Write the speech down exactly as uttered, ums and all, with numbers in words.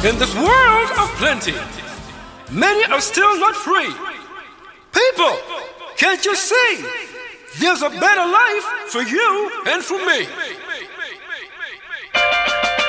In this world of plenty, many are still not free. People, can't you see? There's a better life for you and for me.